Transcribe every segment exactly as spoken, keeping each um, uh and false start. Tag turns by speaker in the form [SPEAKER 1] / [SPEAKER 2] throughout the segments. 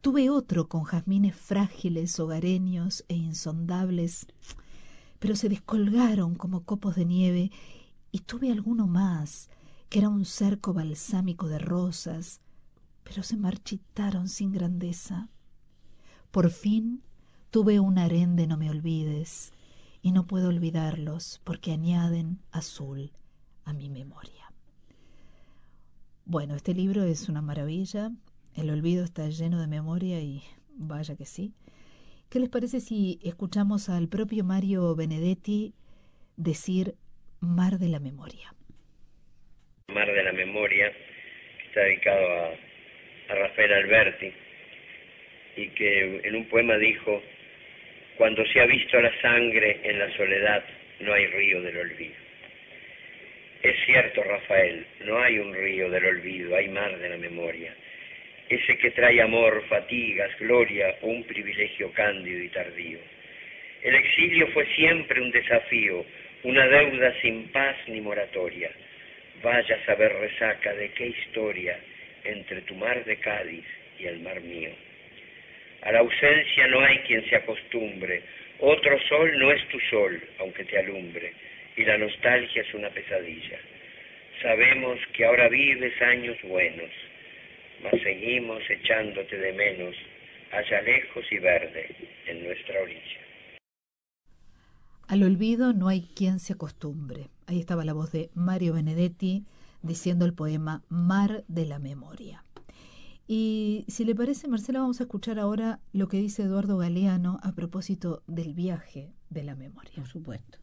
[SPEAKER 1] Tuve otro con jazmines frágiles, hogareños e insondables, pero se descolgaron como copos de nieve, y tuve alguno más, que era un cerco balsámico de rosas, pero se marchitaron sin grandeza. Por fin tuve un harén de no me olvides, y no puedo olvidarlos porque añaden azul a mi memoria. Bueno, este libro es una maravilla. El olvido está lleno de memoria y vaya que sí. ¿Qué les parece si escuchamos al propio Mario Benedetti decir Mar de la Memoria?
[SPEAKER 2] Mar de la Memoria, que está dedicado a, a Rafael Alberti, y que en un poema dijo: cuando se ha visto la sangre en la soledad, no hay río del olvido. Es cierto, Rafael, no hay un río del olvido, hay mar de la memoria. Ese que trae amor, fatigas, gloria o un privilegio cándido y tardío. El exilio fue siempre un desafío, una deuda sin paz ni moratoria. Vaya a saber, resaca, de qué historia entre tu mar de Cádiz y el mar mío. A la ausencia no hay quien se acostumbre, otro sol no es tu sol, aunque te alumbre, y la nostalgia es una pesadilla. Sabemos que ahora vives años buenos, mas seguimos echándote de menos, allá lejos y verde, en nuestra orilla.
[SPEAKER 1] Al olvido no hay quien se acostumbre. Ahí estaba la voz de Mario Benedetti diciendo el poema Mar de la Memoria. Y si le parece, Marcela, vamos a escuchar ahora lo que dice Eduardo Galeano a propósito del viaje de la memoria.
[SPEAKER 3] Por supuesto.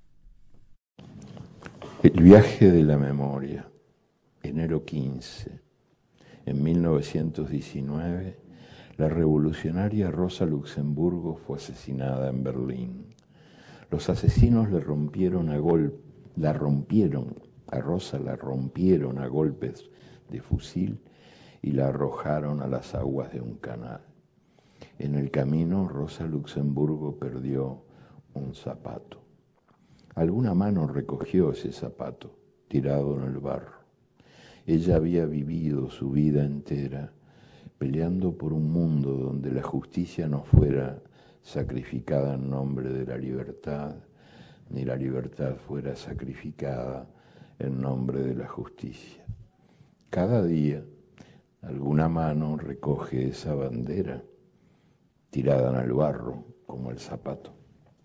[SPEAKER 4] El viaje de la memoria, enero quince. En mil novecientos diecinueve, la revolucionaria Rosa Luxemburgo fue asesinada en Berlín. Los asesinos le rompieron a gol- la rompieron, a Rosa la rompieron a golpes de fusil y la arrojaron a las aguas de un canal. En el camino, Rosa Luxemburgo perdió un zapato. Alguna mano recogió ese zapato, tirado en el barro. Ella había vivido su vida entera peleando por un mundo donde la justicia no fuera sacrificada en nombre de la libertad, ni la libertad fuera sacrificada en nombre de la justicia. Cada día, alguna mano recoge esa bandera, tirada en el barro, como el zapato.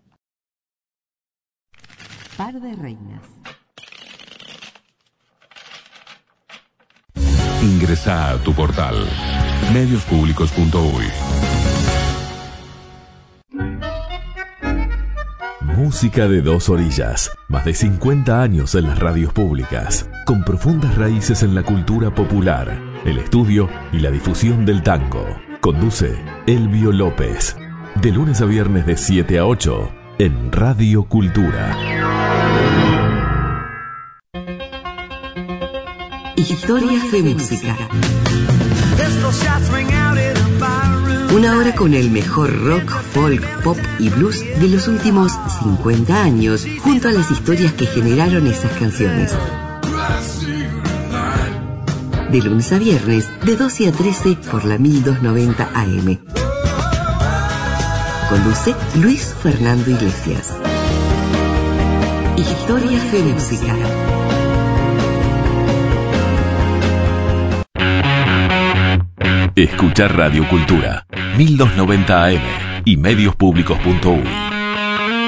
[SPEAKER 5] Par de reinas.
[SPEAKER 6] Ingresa a tu portal medios públicos punto uy.
[SPEAKER 7] Música de dos orillas. Más de cincuenta años en las radios públicas, con profundas raíces en la cultura popular, el estudio y la difusión del tango. Conduce Elvio López. De lunes a viernes de siete a ocho en Radio Cultura.
[SPEAKER 5] Historias de música. Una hora con el mejor rock, folk, pop y blues de los últimos cincuenta años, junto a las historias que generaron esas canciones. De lunes a viernes, de doce a trece por la mil doscientos noventa A M. Conduce Luis Fernando Iglesias. Historias de música.
[SPEAKER 7] Escuchar Radio Cultura, mil doscientos noventa A M y medios públicos punto uy.